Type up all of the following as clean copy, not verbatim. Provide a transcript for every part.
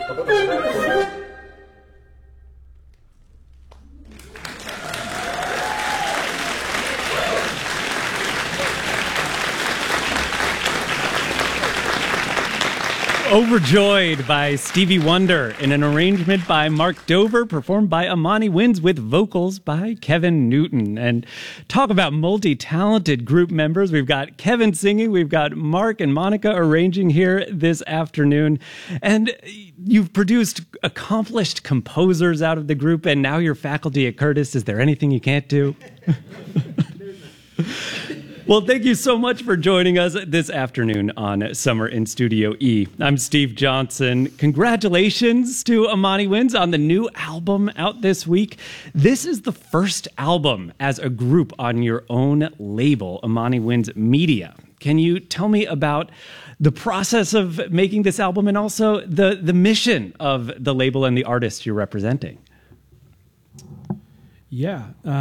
Overjoyed by Stevie Wonder in an arrangement by Mark Dover, performed by Amani Winds with vocals by Kevin Newton. And talk about multi-talented group members. We've got Kevin singing, we've got Mark and Monica arranging here this afternoon. And you've produced accomplished composers out of the group, and now you're faculty at Curtis. Is there anything you can't do? Well, thank you so much for joining us this afternoon on Summer in Studio E. I'm Steve Johnson. Congratulations to Amani Winds on the new album out this week. This is the first album as a group on your own label, Amani Winds Media. Can you tell me about the process of making this album and also the mission of the label and the artists you're representing? Yeah.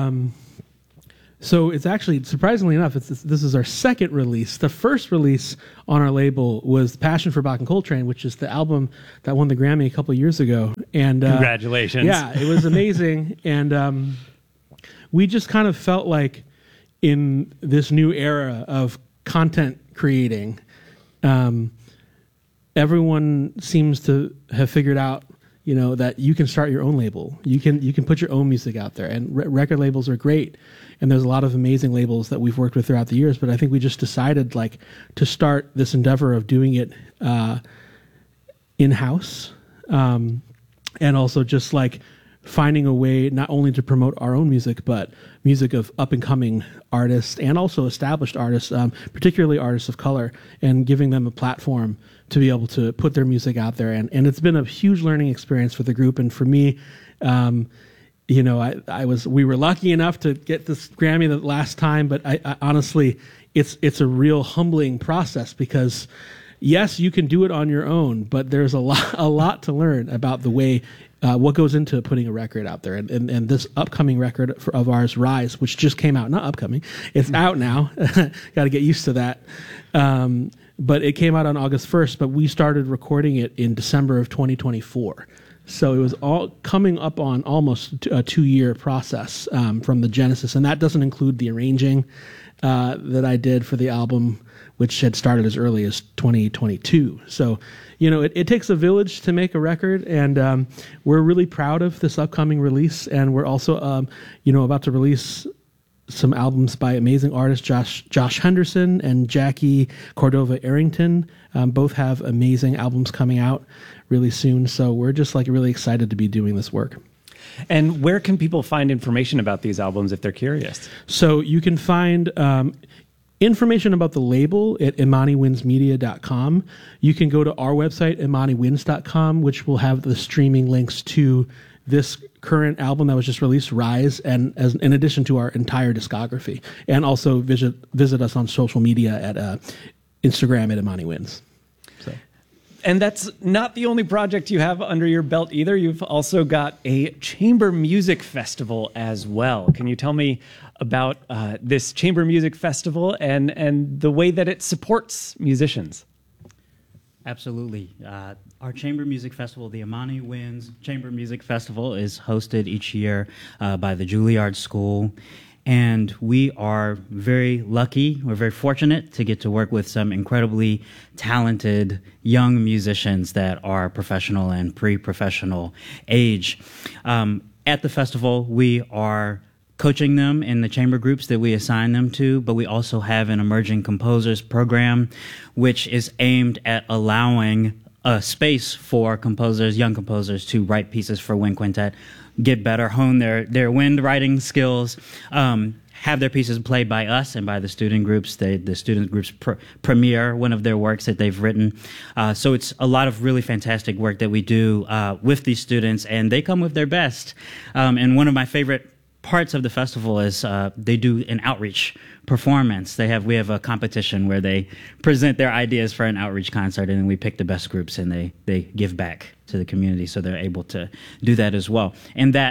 So it's actually, surprisingly enough, this is our second release. The first release on our label was Passion for Bach and Coltrane, which is the album that won the Grammy a couple of years ago. And congratulations. Yeah, it was amazing. And we just kind of felt like in this new era of content creating, everyone seems to have figured out, that you can start your own label. You can put your own music out there, and record labels are great. And there's a lot of amazing labels that we've worked with throughout the years. But I think we just decided to start this endeavor of doing it in-house, and also just finding a way not only to promote our own music, but music of up-and-coming artists and also established artists, particularly artists of color, and giving them a platform to be able to put their music out there. And it's been a huge learning experience for the group. And for me, we were lucky enough to get this Grammy the last time, but I honestly, it's a real humbling process because yes, you can do it on your own, but there's a lot to learn about the way what goes into putting a record out there. And this upcoming record of ours, Rise, which just came out, not upcoming, it's out now. Got to get used to that. But it came out on August 1st, but we started recording it in December of 2024. So it was all coming up on almost a 2-year process from the genesis. And that doesn't include the arranging that I did for the album, which had started as early as 2022. So, it takes a village to make a record, and we're really proud of this upcoming release. And we're also, about to release some albums by amazing artists, Josh Henderson and Jackie Cordova Arrington. Both have amazing albums coming out really soon. So we're just really excited to be doing this work. And where can people find information about these albums if they're curious? So you can find information about the label at ImaniWindsMedia.com. You can go to our website, ImaniWinds.com, which will have the streaming links to this current album that was just released, Rise, and in addition to our entire discography. And also visit us on social media at Instagram at ImaniWinds. And that's not the only project you have under your belt either. You've also got a chamber music festival as well. Can you tell me about this chamber music festival and the way that it supports musicians? Absolutely. Our Chamber Music Festival, the Amani Winds Chamber Music Festival, is hosted each year by the Juilliard School. And we are very lucky, we're very fortunate to get to work with some incredibly talented young musicians that are professional and pre-professional age. At the festival, we are coaching them in the chamber groups that we assign them to, but we also have an emerging composers program, which is aimed at allowing a space for composers, young composers, to write pieces for wind quintet, get better, hone their wind writing skills, have their pieces played by us and by the student groups. The student groups premiere one of their works that they've written. So it's a lot of really fantastic work that we do with these students, and they come with their best. And one of my favorite parts of the festival is they do an outreach performance. We have a competition where they present their ideas for an outreach concert, and then we pick the best groups and they give back to the community, so they're able to do that as well. And that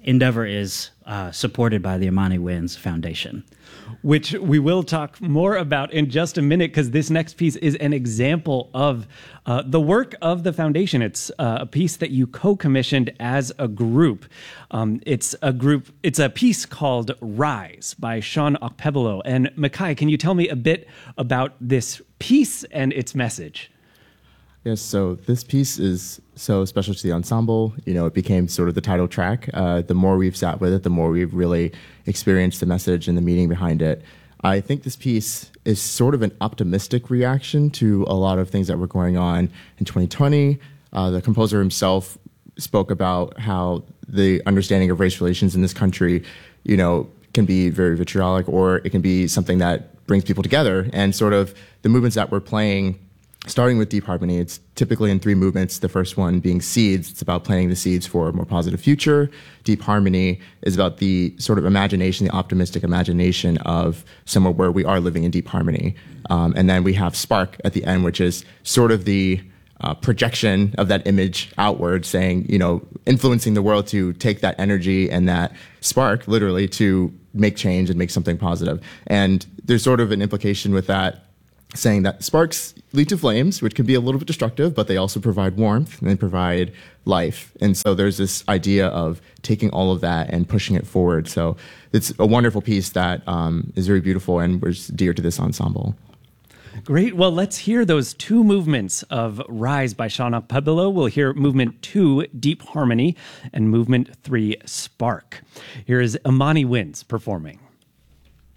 endeavor is supported by the Amani Winds Foundation. Which we will talk more about in just a minute, because this next piece is an example of the work of the foundation. It's a piece that you co-commissioned as a group. It's a piece called Rise by Sean Okpebolo. And Mekhi, can you tell me a bit about this piece and its message? Yes, so this piece is so special to the ensemble. You know, it became sort of the title track. The more we've sat with it, the more we've really experienced the message and the meaning behind it. I think this piece is sort of an optimistic reaction to a lot of things that were going on in 2020. The composer himself spoke about how the understanding of race relations in this country, you know, can be very vitriolic, or it can be something that brings people together. And sort of the movements that we're playing, starting with Deep Harmony, it's typically in 3 movements. The first one being Seeds. It's about planting the seeds for a more positive future. Deep Harmony is about the sort of imagination, the optimistic imagination of somewhere where we are living in deep harmony. And then we have Spark at the end, which is sort of the projection of that image outward, saying, you know, influencing the world to take that energy and that spark, literally, to make change and make something positive. And there's sort of an implication with that, saying that sparks lead to flames, which can be a little bit destructive, but they also provide warmth and they provide life. And so there's this idea of taking all of that and pushing it forward. So it's a wonderful piece that is very beautiful and was dear to this ensemble. Great. Well, let's hear those 2 movements of Rise by Sean Okpebolo. We'll hear movement 2, Deep Harmony, and movement 3, Spark. Here is Amani Winds performing.